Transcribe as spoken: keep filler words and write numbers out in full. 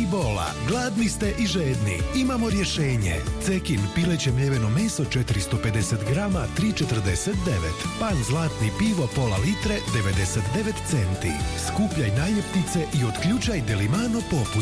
bola, gladni ste i žedni. Imamo rješenje. Cekin pileće mljeveno meso četiristo pedeset grama tri četrdeset devet. Pan zlatni pivo pola litre devedeset devet centi. Skupljaj naljepnice i otključaj Delimano popust.